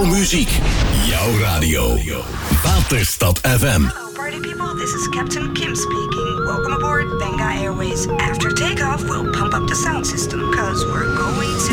Jouw muziek, jouw radio. Waterstad FM. Hello party people, this is Captain Kim speaking. Welcome aboard Benga Airways. After takeoff, we'll pump up the sound system, cause we're going to